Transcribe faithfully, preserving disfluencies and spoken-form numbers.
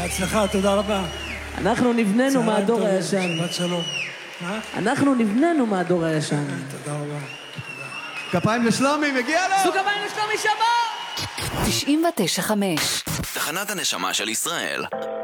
בהצלחה, תודה רבה. אנחנו נבננו מהדור צהריים הישן. טובים, שבת שלום. אה? אנחנו נבננו מהדור הישן. תודה רבה. כפיים לשלומי, מגיע לו! זוג הבאים לשלומי שבת! תשעים ותשע חמש תחנת הנשמה של ישראל.